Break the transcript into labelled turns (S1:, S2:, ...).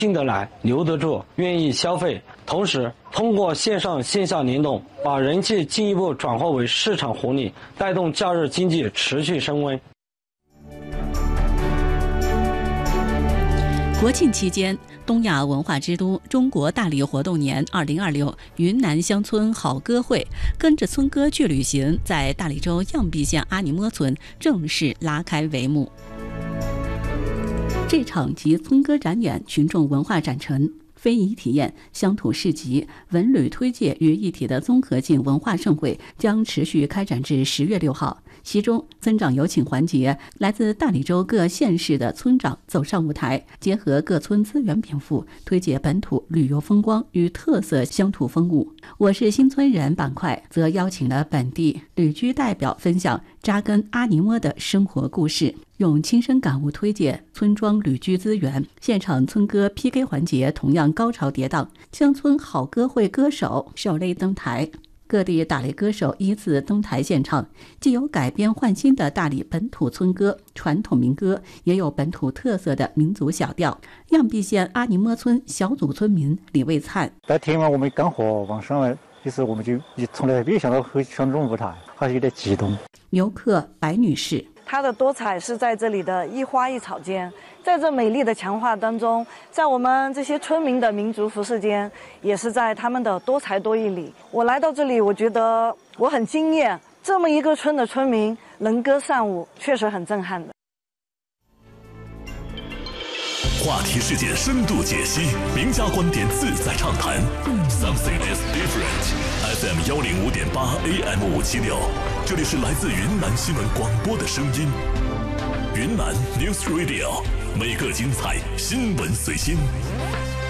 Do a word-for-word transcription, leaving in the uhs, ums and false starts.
S1: 进得来、留得住、愿意消费。同时，通过线上线下联动，把人气进一步转化为市场红利，带动假日经济持续升温。
S2: 国庆期间，东亚文化之都中国大理活动年二零二六云南乡村好歌会，跟着村歌去旅行，在大理州漾濞县阿尼摸村正式拉开帷幕。这场集村歌展演、群众文化展陈、非遗体验、乡土市集、文旅推介于一体的综合性文化盛会将持续开展至十月六号。其中，村长有请环节，来自大理州各县市的村长走上舞台，结合各村资源禀赋，推介本土旅游风光与特色乡土风物。我是新村人板块则邀请了本地旅居代表分享扎根阿尼摸的生活故事，用亲身感悟推介村庄旅居资源。现场村歌 P K 环节同样高潮迭荡，乡村好歌会歌手受累登台。各地大理歌手依次登台献唱，既有改编换新的大理本土村歌、传统民歌，也有本土特色的民族小调。漾濞县阿尼摸村小组村民李卫灿：
S3: 在听完我们干活往上来，其实我们就从来没想到会上这种舞台，还是有点激动。
S2: 游客白女士：
S4: 它的多彩是在这里的一花一草间，在这美丽的强化当中，在我们这些村民的民族服饰间，也是在他们的多才多艺里。我来到这里，我觉得我很惊艳，这么一个村的村民能歌善舞，确实很震撼的。
S5: 话题事件深度解析，名家观点自在畅谈。Something is different。F M 幺零五点八 A M 五七六，这里是来自云南新闻广播的声音。云南 News Radio， 每个精彩新闻随心。